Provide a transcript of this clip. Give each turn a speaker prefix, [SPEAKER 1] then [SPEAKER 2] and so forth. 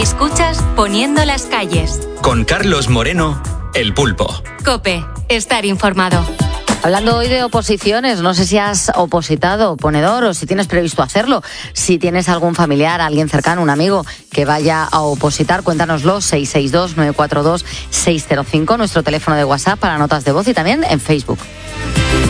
[SPEAKER 1] Escuchas Poniendo las calles.
[SPEAKER 2] Con Carlos Moreno, El Pulpo.
[SPEAKER 1] COPE, estar informado.
[SPEAKER 3] Hablando hoy de oposiciones, no sé si has opositado, ponedor, o si tienes previsto hacerlo. Si tienes algún familiar, alguien cercano, un amigo que vaya a opositar, cuéntanoslo, 662-942-605, nuestro teléfono de WhatsApp para notas de voz y también en Facebook.